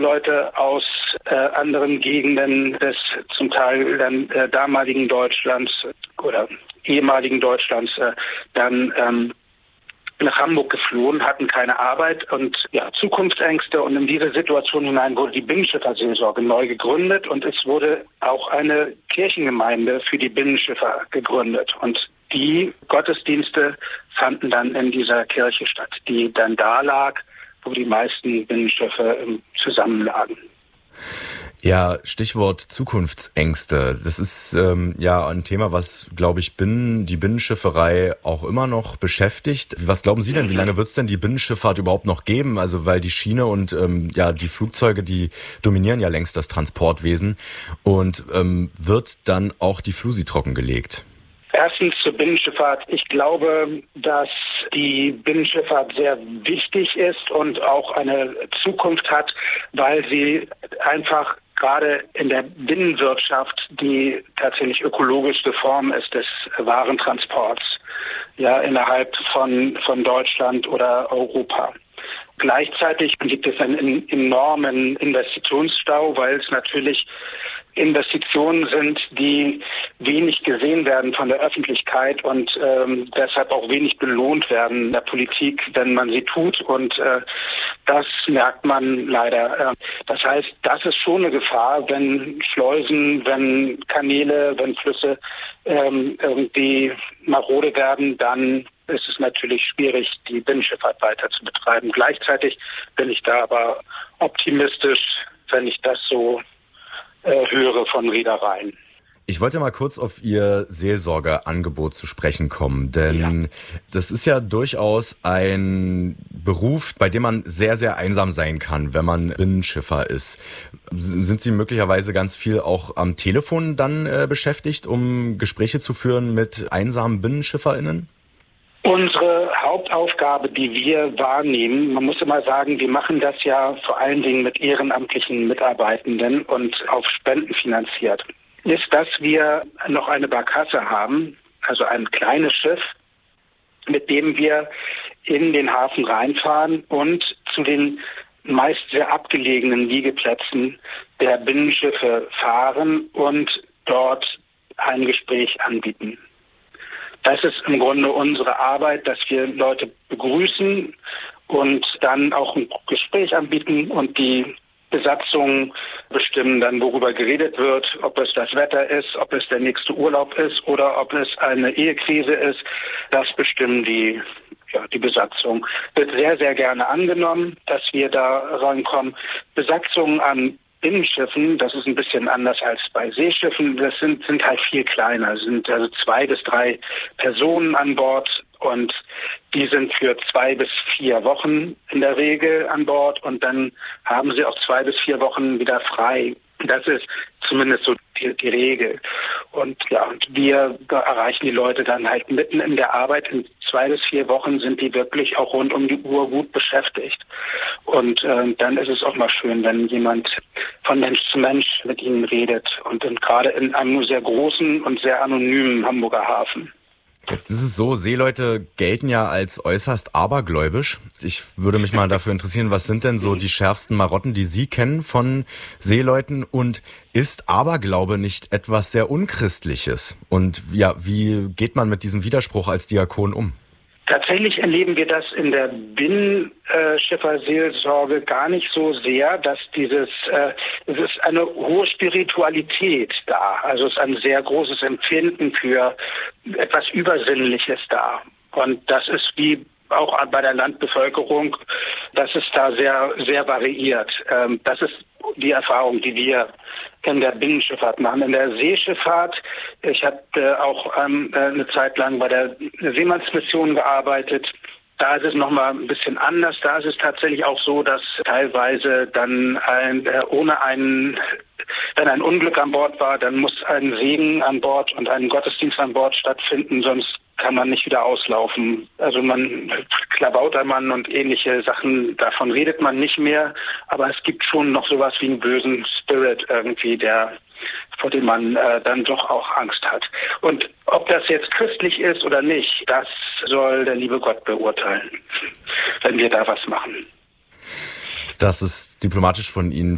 Leute aus anderen Gegenden des zum Teil dann damaligen Deutschlands oder ehemaligen Deutschlands dann nach Hamburg geflohen, hatten keine Arbeit und Zukunftsängste, und in diese Situation hinein wurde die Binnenschifferseelsorge neu gegründet und es wurde auch eine Kirchengemeinde für die Binnenschiffer gegründet, und die Gottesdienste fanden dann in dieser Kirche statt, die dann da lag, wo die meisten Binnenschiffe zusammenlagen. Ja, Stichwort Zukunftsängste. Das ist ein Thema, was, glaube ich, die Binnenschifferei auch immer noch beschäftigt. Was glauben Sie denn, wie lange wird es denn die Binnenschifffahrt überhaupt noch geben? Also weil die Schiene und die Flugzeuge, die dominieren ja längst das Transportwesen. Und wird dann auch die Flusi trockengelegt? Erstens zur Binnenschifffahrt. Ich glaube, dass die Binnenschifffahrt sehr wichtig ist und auch eine Zukunft hat, weil sie einfach gerade in der Binnenwirtschaft die tatsächlich ökologischste Form ist des Warentransports, innerhalb von Deutschland oder Europa. Gleichzeitig gibt es einen enormen Investitionsstau, weil es natürlich Investitionen sind, die wenig gesehen werden von der Öffentlichkeit und deshalb auch wenig belohnt werden in der Politik, wenn man sie tut, und das merkt man leider. Das heißt, das ist schon eine Gefahr, wenn Schleusen, wenn Kanäle, wenn Flüsse irgendwie marode werden, dann ist es natürlich schwierig, die Binnenschifffahrt weiter zu betreiben. Gleichzeitig bin ich da aber optimistisch, wenn ich das so höre von Reedereien. Ich wollte mal kurz auf Ihr Seelsorgeangebot zu sprechen kommen, denn das ist ja durchaus ein Beruf, bei dem man sehr, sehr einsam sein kann, wenn man Binnenschiffer ist. Sind Sie möglicherweise ganz viel auch am Telefon dann beschäftigt, um Gespräche zu führen mit einsamen BinnenschifferInnen? Unsere Hauptaufgabe, die wir wahrnehmen, man muss immer sagen, wir machen das ja vor allen Dingen mit ehrenamtlichen Mitarbeitenden und auf Spenden finanziert, ist, dass wir noch eine Barkasse haben, also ein kleines Schiff, mit dem wir in den Hafen reinfahren und zu den meist sehr abgelegenen Liegeplätzen der Binnenschiffe fahren und dort ein Gespräch anbieten. Das ist im Grunde unsere Arbeit, dass wir Leute begrüßen und dann auch ein Gespräch anbieten und die Besatzungen bestimmen dann, worüber geredet wird, ob es das Wetter ist, ob es der nächste Urlaub ist oder ob es eine Ehekrise ist. Das bestimmen die Besatzung. Wird sehr, sehr gerne angenommen, dass wir da rankommen. Besatzungen an Binnenschiffen, das ist ein bisschen anders als bei Seeschiffen, das sind halt viel kleiner, sind also 2 bis 3 Personen an Bord und die sind für 2 bis 4 Wochen in der Regel an Bord und dann haben sie auch 2 bis 4 Wochen wieder frei. Das ist zumindest so die Regel. Und wir erreichen die Leute dann halt mitten in der Arbeit. In 2 bis 4 Wochen sind die wirklich auch rund um die Uhr gut beschäftigt. Und dann ist es auch mal schön, wenn jemand von Mensch zu Mensch mit ihnen redet. Und dann gerade in einem nur sehr großen und sehr anonymen Hamburger Hafen. Jetzt ist es so, Seeleute gelten ja als äußerst abergläubisch. Ich würde mich mal dafür interessieren, was sind denn so die schärfsten Marotten, die Sie kennen von Seeleuten? Und ist Aberglaube nicht etwas sehr Unchristliches? Und wie geht man mit diesem Widerspruch als Diakon um? Tatsächlich erleben wir das in der Binnenschifferseelsorge gar nicht so sehr, dass es ist eine hohe Spiritualität da. Also es ist ein sehr großes Empfinden für etwas Übersinnliches da. Und das ist wie auch bei der Landbevölkerung, dass es da sehr, sehr variiert. Das ist die Erfahrung, die wir in der Binnenschifffahrt machen. In der Seeschifffahrt, ich habe auch eine Zeit lang bei der Seemannsmission gearbeitet. Da ist es nochmal ein bisschen anders. Da ist es tatsächlich auch so, dass teilweise dann wenn ein Unglück an Bord war, dann muss ein Segen an Bord und ein Gottesdienst an Bord stattfinden, sonst kann man nicht wieder auslaufen. Also Klabautermann und ähnliche Sachen, davon redet man nicht mehr, aber es gibt schon noch sowas wie einen bösen Spirit irgendwie, vor dem man dann doch auch Angst hat. Und ob das jetzt christlich ist oder nicht, das soll der liebe Gott beurteilen, wenn wir da was machen. Das ist diplomatisch von Ihnen